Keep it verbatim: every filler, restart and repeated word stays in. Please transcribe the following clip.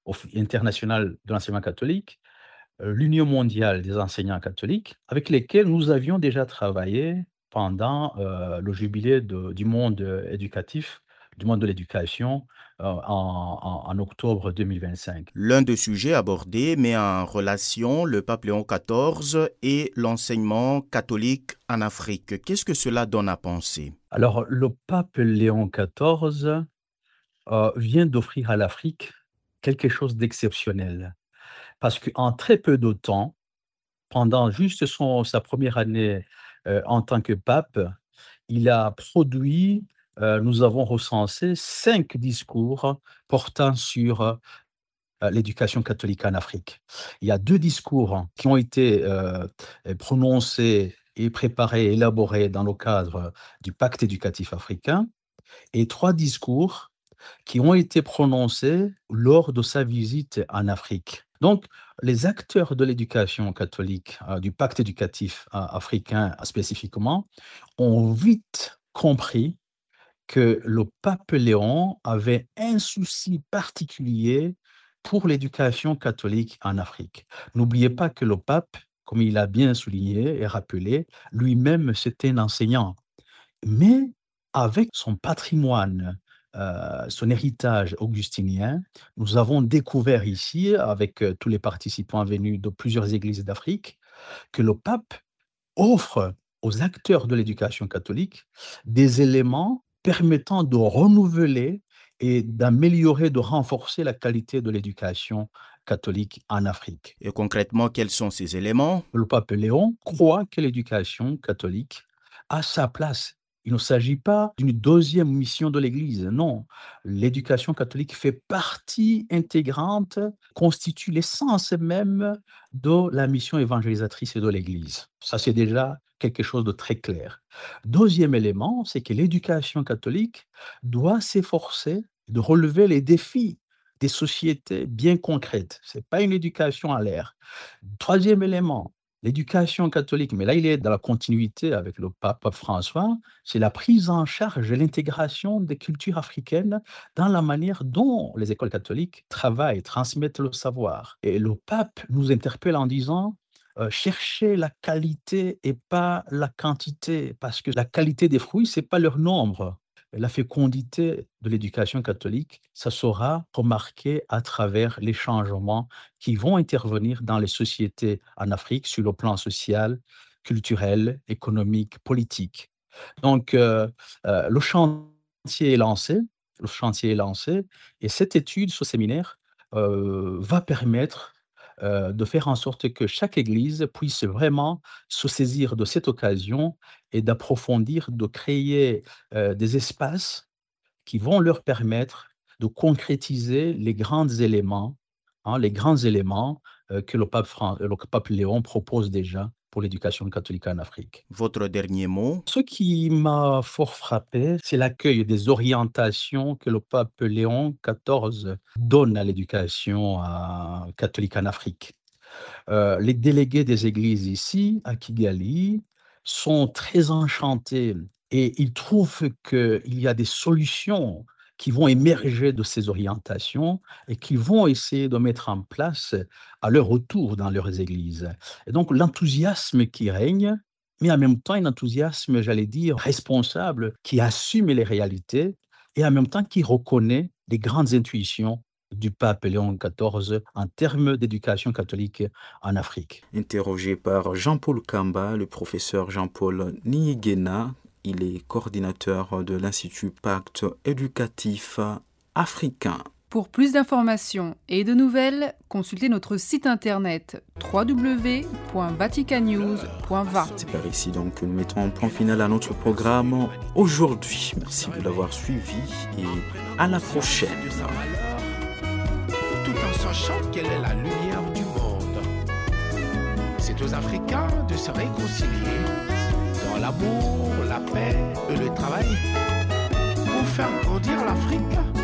internationale de l'enseignement catholique, euh, l'Union mondiale des enseignants catholiques, avec lesquels nous avions déjà travaillé pendant euh, le jubilé de- du monde euh, éducatif, du monde de l'éducation, euh, en, en- en octobre deux mille vingt-cinq. L'un des sujets abordés met en relation le pape Léon quatorze et l'enseignement catholique en Afrique. Qu'est-ce que cela donne à penser? Alors, le pape Léon quatorze euh, vient d'offrir à l'Afrique quelque chose d'exceptionnel. Parce qu'en très peu de temps, pendant juste son sa première année, heu, en tant que pape, il a produit, heu, nous avons recensé cinq discours portant sur, heu, l'éducation catholique en Afrique. Il y a deux discours qui ont été, heu, prononcés et préparés, élaborés dans le cadre du pacte éducatif africain et trois discours qui ont été prononcées lors de sa visite en Afrique. Donc, les acteurs de l'éducation catholique, heu, du pacte éducatif a africain spécifiquement, ont vite compris que le pape Léon avait un souci particulier pour l'éducation catholique en Afrique. N'oubliez pas que le pape, comme il a bien souligné et rappelé, lui-même, c'était un enseignant. Mais avec son patrimoine, heu, son héritage augustinien, nous avons découvert ici, avec, heu, tous les participants venus de plusieurs églises d'Afrique, que le pape offre aux acteurs de l'éducation catholique des éléments permettant de renouveler et d'améliorer, de renforcer la qualité de l'éducation catholique en Afrique. Et concrètement, quels sont ces éléments? Le pape Léon croit que l'éducation catholique a sa place. Il ne s'agit pas d'une deuxième mission de l'Église, non. L'éducation catholique fait partie intégrante, constitue l'essence même de la mission évangélisatrice de l'Église. Ça, c'est déjà quelque chose de très clair. Deuxième élément, c'est que l'éducation catholique doit s'efforcer de relever les défis des sociétés bien concrètes. Ce n'est pas une éducation à l'air. Troisième élément, l'éducation catholique, mais là, il est dans la continuité avec le pape pape François, c'est la prise en charge et l'intégration des cultures africaines dans la manière dont les écoles catholiques travaillent, transmettent le savoir. Et le pape nous interpelle en disant, heu: «Cherchez la qualité et pas la quantité, parce que la qualité des fruits, c'est pas leur nombre». La fécondité de l'éducation catholique, ça sera remarqué à travers les changements qui vont intervenir dans les sociétés en Afrique sur le plan social, culturel, économique, politique. Donc, heu heu, le chantier est lancé le chantier est lancé et cette étude, ce séminaire, heu, va permettre, heu, de faire en sorte que chaque église puisse vraiment se saisir de cette occasion et d'approfondir, de créer, heu, des espaces qui vont leur permettre de concrétiser les grands éléments, hein, les grands éléments, heu, que le pape Fran le pape Léon propose déjà pour l'éducation catholique en Afrique. Votre dernier mot? Ce qui m'a fort frappé, c'est l'accueil des orientations que le pape Léon quatorze donne à l'éducation, heu, catholique en Afrique. Heu, les délégués des églises ici, à Kigali, sont très enchantés et ils trouvent qu'il y a des solutions qui vont émerger de ces orientations et qui vont essayer de mettre en place à leur retour dans leurs églises. Et donc l'enthousiasme qui règne, mais en même temps un enthousiasme, j'allais dire, responsable, qui assume les réalités et en même temps qui reconnaît les grandes intuitions du pape Léon quatorze en termes d'éducation catholique en Afrique. Interrogé par Jean-Paul Kamba, le professeur Jean-Paul Niyigena, il est coordinateur de l'Institut Pacte éducatif africain. Pour plus d'informations et de nouvelles, consultez notre site internet w w w point vaticanews point v a. C'est par ici donc que nous mettons un point final à notre programme aujourd'hui. Merci de l'avoir suivi et à la prochaine. Tout en sachant quelle est la lumière du monde. C'est aux Africains de se réconcilier dans l'amour, la paix et le travail pour faire grandir l'Afrique.